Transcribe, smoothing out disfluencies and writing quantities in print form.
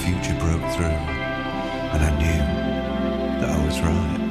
future broke through, and I knew that I was right.